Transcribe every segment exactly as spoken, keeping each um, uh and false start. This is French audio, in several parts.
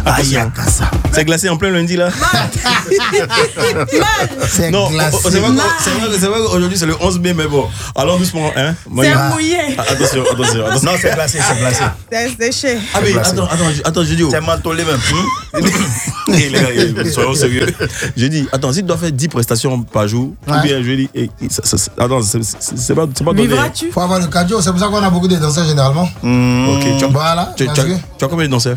Ayakasa. C'est glacé en plein lundi là. C'est non, glacé. C'est vrai, c'est vrai qu'aujourd'hui c'est le onze mai, mais bon, allons doucement. Hein. C'est mouillé. Attention, attention, attention. Non, c'est glacé, c'est glacé. C'est séché. Ah, mais attends, attends, attends, je dis. C'est mentolé même. Les gars, soyons sérieux. Je dis, attends, si tu dois faire dix prestations par jour, ou bien je dis, attends, c'est pas donné. Vivras-tu? Faut avoir le cardio, c'est pour ça qu'on a beaucoup de danseurs généralement. Ok, tu as, voilà, tu, tu, as, tu as combien de danseurs?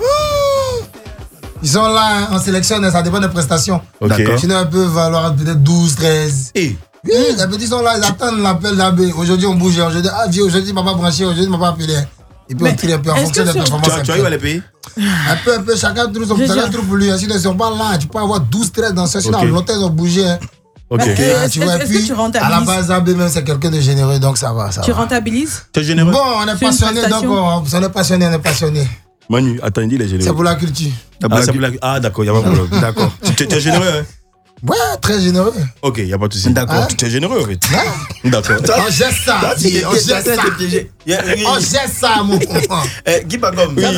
Ils sont là, on sélectionne, ça dépend des prestations. Okay. Sinon, un peu valoir peut-être douze, treize. Et oui, les petits sont là, ils attendent l'appel d'A B. Aujourd'hui, on bouge. Aujourd'hui, ah, vieux, aujourd'hui, papa branché, aujourd'hui, papa appelé. Et puis, on tire un peu en fonction des performances. Tu, tu arrives à les payer? Un peu, un peu, chacun trouve son chacun trouve pour lui. S'ils ne sont pas là, tu peux avoir douze, treize danseurs. Sinon, longtemps, ils ont bougé. Ok. Mais, euh, est-ce, tu vois, est-ce puis, que tu rentabilises? À la base, A B, même, c'est quelqu'un de généreux, donc ça va. Ça tu va. rentabilises? Tu es généreux? Bon, on est c'est passionné, donc on, on est passionné, on est passionné. Manu, attends, il dit les généreux. C'est pour la culture. Ah, c'est pour la... ah d'accord, il n'y a pas de problème. D'accord. Tu es généreux, hein? Ouais, très généreux. Ok, il n'y a pas de souci. D'accord. Tu es généreux, en fait. D'accord. On gère ça. On gère ça. On gère ça, mon enfant. Guy Bagom, tout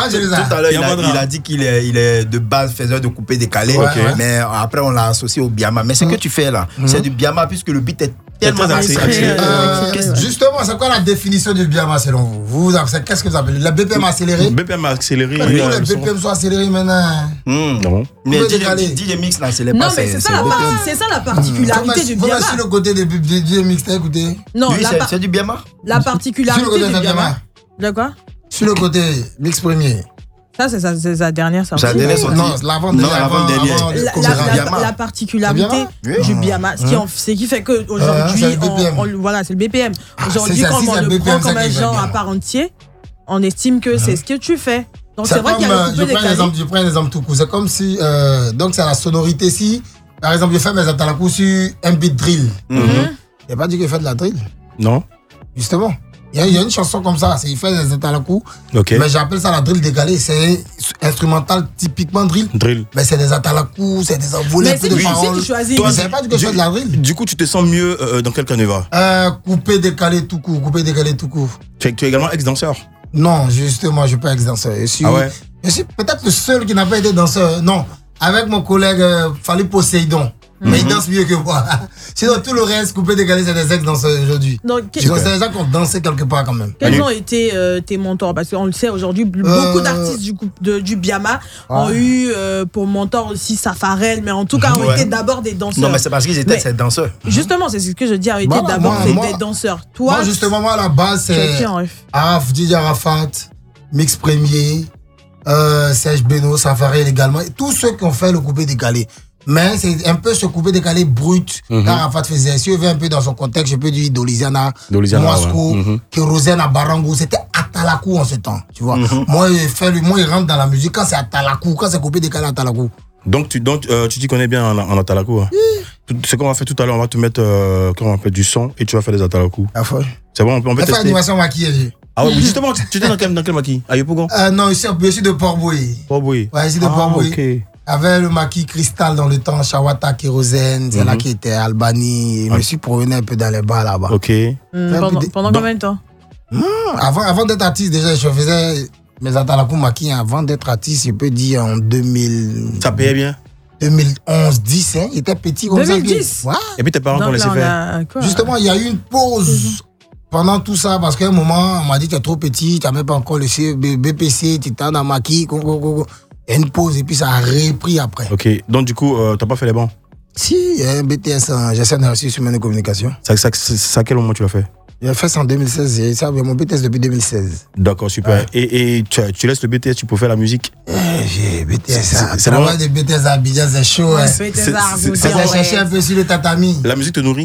à l'heure, il, il a dit qu'il est, il est de base faiseur de coupé décalé, okay. Mais après, on l'a associé au Biama. Mais ce que tu fais là, mm-hmm. c'est du Biama puisque le beat est tellement accéléré. Euh, justement, c'est quoi la définition du Biama selon vous, vous Qu'est-ce que vous appelez? Le B P M accéléré? B P M accéléré. Pourquoi oui, les B P M sont accélérés maintenant? Mm. Non. Mais D J Mix n'accélère pas. Non, mais c'est ça, c'est ça la particularité du Biama. Sur le côté des D J Mix, t'as écouté? Non, c'est du Biama. La particularité du Biama. De quoi? Sur le côté mix premier. Ça, c'est sa, c'est sa dernière sortie. Sa dernière sortie. Non, l'avant-dernière. La, la, la, la particularité oui. du Biama, ce qui, en, ce qui fait qu'aujourd'hui, euh, voilà, c'est le B P M. Aujourd'hui, quand on le prend comme un genre à part entier, on estime que c'est ce que tu fais. Donc, c'est vrai qu'il y a le coupé décalé. Je prends un exemple tout court. C'est comme si, euh, donc, c'est la sonorité. Si, par exemple, je fais mes atalakou sur un beat drill. Il n'y a pas dit qu'il fait de la drill. Non. Justement. Il y, y a une chanson comme ça, il fait des atalakou, okay. Mais j'appelle ça la drill décalée. C'est instrumental typiquement drill. Drill. Mais c'est des atalakou, c'est des envolées, un peu de paroles. Tu choisis. Toi, c'est pas du que je fais de la drill. Du coup, tu te sens mieux euh, dans quel canevas? euh, Coupé décalé tout court, coupé décalé tout court. Tu es, tu es également ex-danseur? Non, justement, je ne suis pas ex-danseur. Je suis, ah ouais? je suis peut-être le seul qui n'a pas été danseur. Non, avec mon collègue euh, Fali Poseidon. Mais mm-hmm. il danse mieux que moi. Sinon, tout le reste, coupé décalé, c'est des ex-danseurs aujourd'hui. Donc, c'est des gens qui ont dansé quelque part quand même. Quels ont été euh, tes mentors? Parce qu'on le sait aujourd'hui, beaucoup euh... d'artistes du, de, du Biama ouais. ont eu euh, pour mentor aussi Safarel, mais en tout cas, ont ouais. été d'abord des danseurs. Non, mais c'est parce qu'ils étaient ces danseurs. Justement, c'est ce que je dis, ont été voilà, d'abord moi, des, moi, des danseurs. Toi, moi, justement, moi, à la base, c'est Araf, Didier Arafat, Mix Premier, euh, Serge Beno, Safarel également, et tous ceux qui ont fait le coupé décalé. Mais c'est un peu ce coupé décalé brut mm-hmm. qu'Arafat faisait. Si je vais un peu dans son contexte, je peux dire Dolisiana, Moscou, ouais. mm-hmm. Kérosène à Barangou. C'était Atalakou en ce temps, tu vois. Mm-hmm. Moi, il fait, moi, il rentre dans la musique quand c'est Atalakou, quand c'est coupé décalé Atalakou. Donc, tu donc, euh, tu t'y connais bien en, en Atalakou. Hein. Oui. Ce qu'on va faire tout à l'heure, on va te mettre euh, on va faire du son et tu vas faire des Atalakou. Ah, ouais. C'est bon, on peut, on peut tester. On fait animation maquillée. Ah ouais, justement, tu, tu étais dans quel, dans quel maquis? À Yopougon? euh, Non, ici, je suis de Port-Boué. Port-Boué. Ouais, ici de ah, Port-Boué. Ok. Avec le maquis cristal dans le temps, Shawata, Kérosène, c'est mm-hmm. là qui était Albanie. Je me suis promené un peu dans les bars là-bas. Ok. Mmh, pendant de... pendant combien de temps? mmh, Avant, avant d'être artiste, déjà, je faisais mes atalakou maquis. Avant d'être artiste, je peux dire en deux mille. Ça payait bien? deux mille onze, dix, hein. Il était petit comme deux mille dix. Ça. Ouais. Et puis tes parents t'ont laissé faire? Justement, il y a eu une pause mmh. pendant tout ça parce qu'à un moment, on m'a dit tu es trop petit, tu n'as même pas encore laissé B P C, tu étais dans maquis. Go, go, go, go. Il y a une pause et puis ça a repris après. Ok, donc du coup, euh, tu n'as pas fait les bancs? Si, il y a un B T S en gestion de ressources humaines et communication. C'est à quel moment tu l'as fait? J'ai fait ça en deux mille seize, j'ai ça, mon B T S depuis deux mille seize. D'accord, super. Ouais. Et, et tu, tu laisses le B T S, tu peux faire la musique? eh, J'ai B T S, c'est vraiment des B T S à Abidjan, c'est chaud. Ouais, B T S à Abidjan. C'est chercher un peu sur le tatami. La musique te nourrit?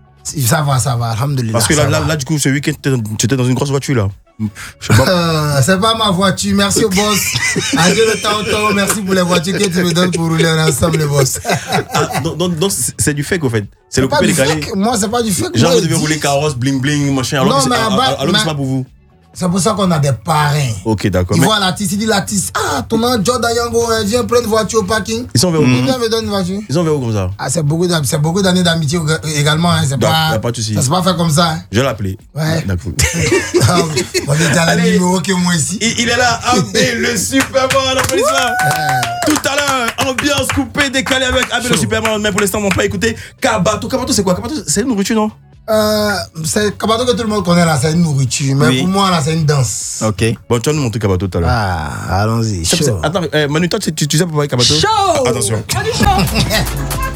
Ça va, ça va, alhamdoulilah. Parce que là, là, là, du coup, ce week-end, tu étais dans une grosse voiture là. Je sais pas. Euh, c'est pas ma voiture, merci au boss. Adieu le temps, temps, merci pour les voitures que tu me donnes pour rouler ensemble, le boss. Ah, donc, donc, donc c'est du fake au fait. C'est le pas coupé du décalé. Fake. Moi, c'est pas du fake. Genre, vous devez rouler carrosse, bling bling, machin. Alors, non, mais alors, alors, alors c'est pas pour vous. C'est pour ça qu'on a des parrains. Ok, d'accord. Ils voient l'artiste, ils disent l'artiste, ah, ton nom, Jordan Yango, viens prendre une voiture au parking. Ils sont vers où? Ils viennent me donner une voiture. Ils sont vers où comme ça? Ah, c'est beaucoup, c'est beaucoup d'années d'amitié également. Hein. C'est pas, pas de souci. Ça se pas fait comme ça. Hein. Je vais l'appeler. Ouais. D'accord. On est déjà le numéro que moi ici. Il, il est là, Abé, le Superman, applaudissements. Tout à l'heure, ambiance coupée, décalée avec Abé, le Superman. Mais pour l'instant, on va pas écouter Kabato. Kabato, c'est quoi? Kabato, c'est une nourriture, non? Euh, c'est Kabato que tout le monde connaît là, c'est une nourriture. Mais oui. Pour moi là, c'est une danse. Ok. Bon, tu vas nous montrer Kabato tout à l'heure. Ah, allons-y. Attends, euh, Manu, toi, tu, tu sais pourquoi Kabato? Chaud. Attention. Pas du chaud.